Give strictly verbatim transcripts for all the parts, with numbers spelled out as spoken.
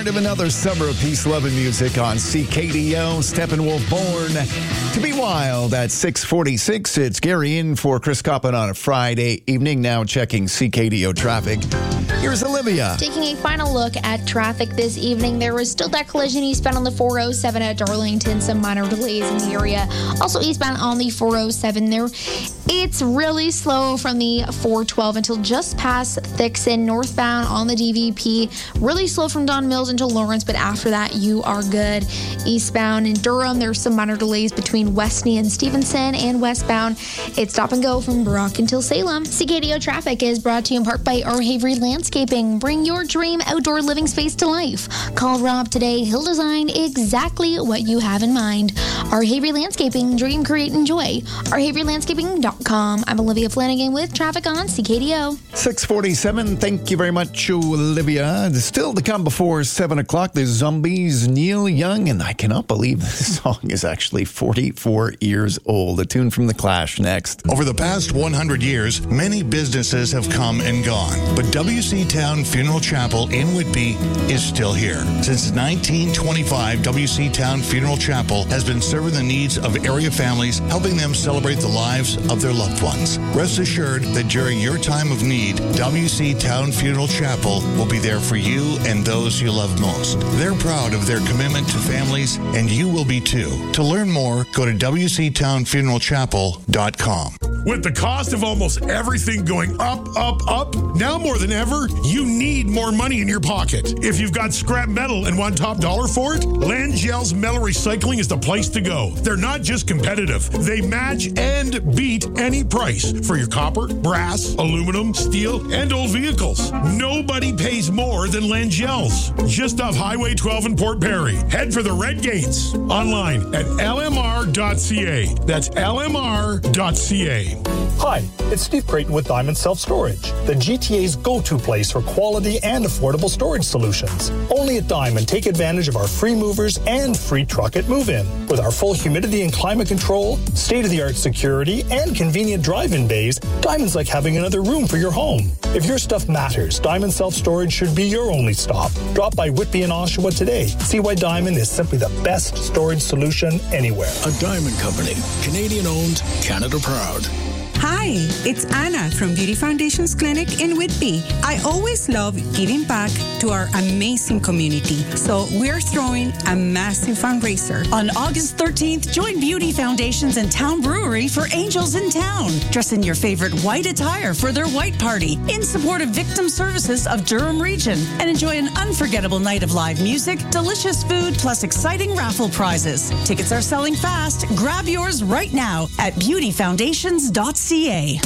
start of another summer of peace, love, and music on C K D O. Steppenwolf Born to be Wild at six forty-six. It's Gary in for Chris Coppin on a Friday evening. Now checking C K D O traffic. Here's Olivia. Taking a final look at traffic this evening, there was still that collision eastbound on the four oh seven at Darlington. Some minor delays in the area. Also eastbound on the four oh seven there. It's really slow from the four twelve until just past Thixon. Northbound on the D V P. Really slow from Don Mills until Lawrence, but after that, you are good. Eastbound in Durham, there's some minor delays between Westney and Stevenson, and westbound, it's stop and go from Brock until Salem. C K D O traffic is brought to you in part by our Havery Landscaping. Bring your dream outdoor living space to life. Call Rob today. He'll design exactly what you have in mind. Our Havery Landscaping, dream, create, enjoy. our havery landscaping dot com. I'm Olivia Flanagan with traffic on C K D O. six forty-seven. Thank you very much, Olivia. Still to come before seven o'clock, the Zombies, Neil Young, and I cannot believe this song is actually forty-four years old. A tune from The Clash next. Over the past one hundred years, many businesses have come and gone, but W C Town Funeral Chapel in Whitby is still here. Since nineteen twenty-five, W C Town Funeral Chapel has been serving the needs of area families, helping them celebrate the lives of their loved ones. Rest assured that during your time of need, W C Town Funeral Chapel will be there for you and those you love most. They're proud of their commitment to families, and you will be too. To learn more, go to w c town funeral chapel dot com. With the cost of almost everything going up, up, up, now more than ever, you need more money in your pocket. If you've got scrap metal and want top dollar for it, Langell's Metal Recycling is the place to go. They're not just competitive. They match and beat any price for your copper, brass, aluminum, steel, and old vehicles. Nobody pays more than Langell's. Just off Highway twelve in Port Perry. Head for the Red Gates. Online at l m r dot c a. That's l m r dot c a. Hi, it's Steve Creighton with Diamond Self Storage, the G T A's go-to place for quality and affordable storage solutions. Only at Diamond, take advantage of our free movers and free truck at move-in. With our full humidity and climate control, state-of-the-art security, and convenient drive-in bays, Diamond's like having another room for your home. If your stuff matters, Diamond Self Storage should be your only stop. Drop by Whitby and Oshawa today. See why Diamond is simply the best storage solution anywhere. A Diamond Company, Canadian-owned, Canada proud. Hi, it's Anna from Beauty Foundations Clinic in Whitby. I always love giving back to our amazing community, so we're throwing a massive fundraiser. On August thirteenth, join Beauty Foundations and Town Brewery for Angels in Town. Dress in your favorite white attire for their white party in support of Victim Services of Durham Region and enjoy an unforgettable night of live music, delicious food, plus exciting raffle prizes. Tickets are selling fast. Grab yours right now at beauty foundations dot c a.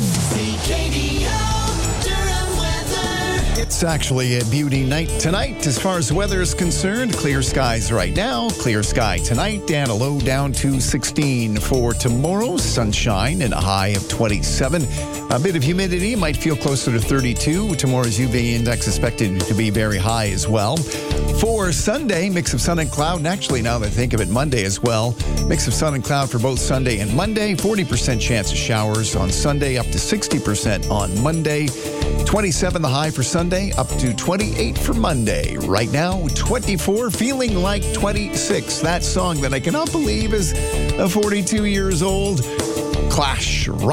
It's actually a beauty night tonight as far as the weather is concerned. Clear skies right now. Clear sky tonight and a low down to sixteen. For tomorrow, sunshine and a high of twenty-seven. A bit of humidity, might feel closer to thirty-two. Tomorrow's U V index expected to be very high as well. For Sunday, mix of sun and cloud. And actually, now that I think of it, Monday as well. Mix of sun and cloud for both Sunday and Monday. forty percent chance of showers on Sunday, up to sixty percent on Monday. twenty-seven the high for Sunday, up to twenty-eight for Monday. Right now, twenty-four, feeling like twenty-six. That song that I cannot believe is forty-two years old. Clash.